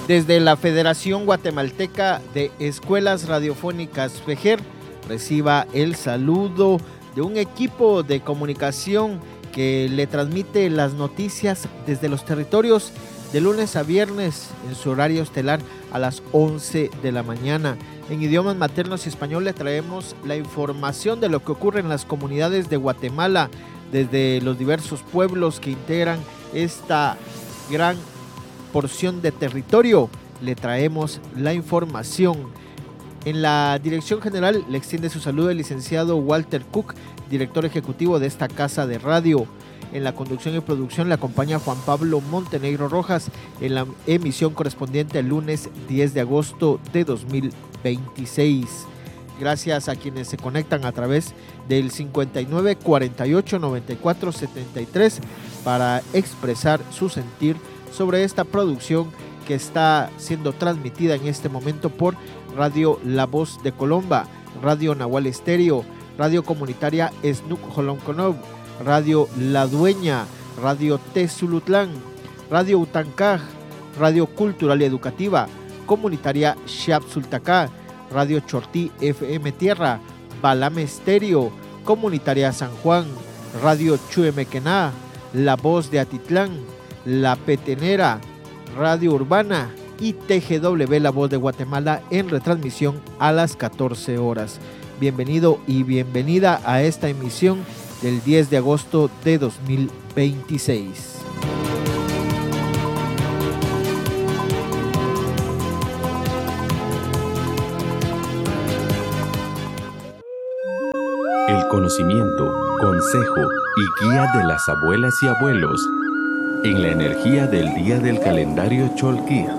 Desde la Federación Guatemalteca de Escuelas Radiofónicas FEGER, reciba el saludo de un equipo de comunicación que le transmite las noticias desde los territorios de lunes a viernes en su horario estelar a las 11 de la mañana. En idiomas maternos y español le traemos la información de lo que ocurre en las comunidades de Guatemala, desde los diversos pueblos que integran esta gran porción de territorio. Le traemos la información. En la dirección general le extiende su saludo el licenciado Walter Cook, director ejecutivo de esta casa de radio. En la conducción y producción le acompaña Juan Pablo Montenegro Rojas en la emisión correspondiente al lunes 10 de agosto de 2026. Gracias a quienes se conectan a través del 59 48 94 73 para expresar su sentir sobre esta producción que está siendo transmitida en este momento por Radio La Voz de Colomba, Radio Nahual Estéreo, Radio Comunitaria Esnuc Jolonconov, Radio La Dueña, Radio Tezulutlán, Radio Utancaj, Radio Cultural y Educativa, Comunitaria Xiapsultacá, Radio Chortí FM Tierra, Balame Estéreo, Comunitaria San Juan, Radio Chuemequená, La Voz de Atitlán, La Petenera, Radio Urbana y TGW La Voz de Guatemala en retransmisión a las 14 horas. Bienvenido y bienvenida a esta emisión del 10 de agosto de 2026. El conocimiento, consejo y guía de las abuelas y abuelos en la energía del día del calendario Cholquí.